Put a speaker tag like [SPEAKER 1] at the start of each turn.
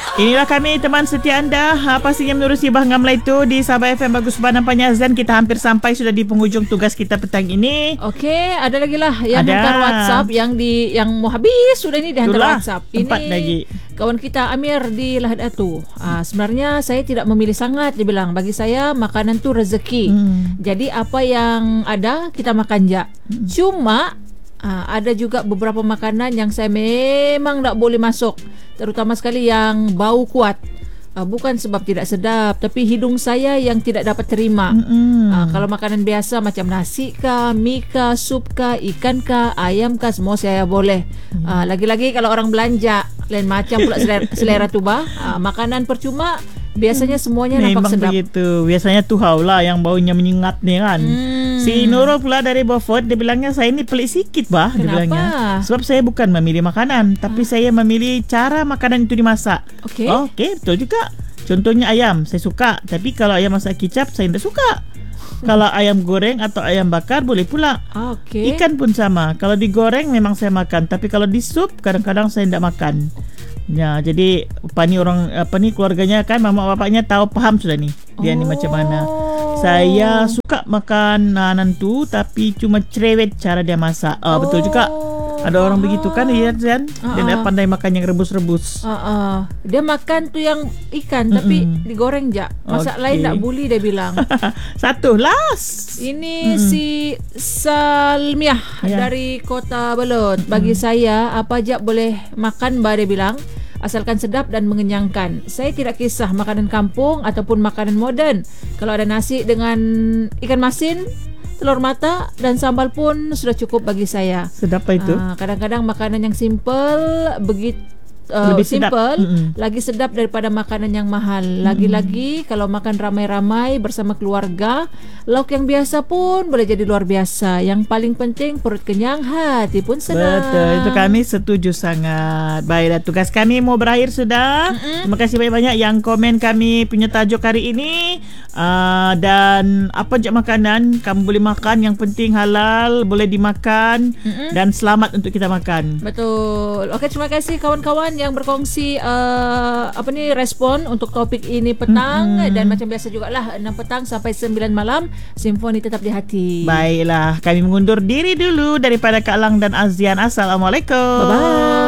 [SPEAKER 1] Inilah kami teman setia anda, pastinya menerusi Bahangam Melayu di Sabah FM Bagus Banan Panjazan. Kita hampir sampai sudah di penghujung tugas kita petang ini.
[SPEAKER 2] Okey, ada lagi lah yang hantar WhatsApp yang mau habis sudah ini dihantar WhatsApp.
[SPEAKER 1] Ini lagi.
[SPEAKER 2] Kawan kita Amir di Lahad Atu. Sebenarnya saya tidak memilih sangat, dia bilang. Bagi saya makanan tu rezeki. Jadi apa yang ada kita makan je. Cuma ada juga beberapa makanan yang saya memang tak boleh masuk, terutama sekali yang bau kuat. Bukan sebab tidak sedap, tapi hidung saya yang tidak dapat terima. Kalau makanan biasa macam nasi kah, mi kah, sup kah, ikan kah, ayam kah, semua saya boleh. Lagi-lagi kalau orang belanja, lain macam pula selera tu bah. Makanan percuma biasanya semuanya nampak sedap.
[SPEAKER 1] Memang begitu. Biasanya tuhau lah yang baunya menyengat ni kan. Si Nurul pula dari Beaufort, dia bilangnya saya ni pelik sikit bah.
[SPEAKER 2] Kenapa?
[SPEAKER 1] Dia bilangnya sebab saya bukan memilih makanan, tapi saya memilih cara makanan itu dimasak.
[SPEAKER 2] Okey.
[SPEAKER 1] Okey, betul juga. Contohnya ayam, saya suka. Tapi kalau ayam masak kicap, saya tidak suka. Kalau ayam goreng atau ayam bakar boleh pula.
[SPEAKER 2] Okey.
[SPEAKER 1] Ikan pun sama. Kalau digoreng memang saya makan, tapi kalau di sup kadang-kadang saya tidak makan. Ya, jadi keluarganya kan mama bapaknya tahu paham sudah ni. Dia ni macam mana. Saya suka makan nantu tapi cuma cerewet cara dia masak. Betul juga. Ada orang begitu kan dia Zan. Dia tak pandai makan yang rebus-rebus.
[SPEAKER 2] Dia makan tu yang ikan tapi digoreng je. Masak lain tak boleh dia bilang.
[SPEAKER 1] Satu last.
[SPEAKER 2] Ini si Salmiah dari Kota Belud. Bagi saya apa je boleh makan bah dia bilang. Asalkan sedap dan mengenyangkan. Saya tidak kisah makanan kampung ataupun makanan moden. Kalau ada nasi dengan ikan masin, telur mata dan sambal pun sudah cukup bagi saya.
[SPEAKER 1] Sedap apa itu?
[SPEAKER 2] Kadang-kadang makanan yang simple begitu simple lagi sedap daripada makanan yang mahal. Lagi-lagi kalau makan ramai-ramai bersama keluarga, lauk yang biasa pun boleh jadi luar biasa. Yang paling penting perut kenyang, hati pun senang.
[SPEAKER 1] Betul, itu kami setuju sangat. Baiklah, tugas kami mau berakhir sudah. Terima kasih banyak-banyak yang komen kami punya tajuk hari ini. Dan apa je makanan kamu boleh makan, yang penting halal, boleh dimakan dan selamat untuk kita makan.
[SPEAKER 2] Betul. Okey, terima kasih kawan-kawan yang berkongsi respon untuk topik ini petang. Dan macam biasa jugalah 6 petang sampai 9 malam Simfoni tetap di hati.
[SPEAKER 1] Baiklah, kami mengundur diri dulu daripada Kak Lang dan Azian. Assalamualaikum.
[SPEAKER 2] Bye-bye.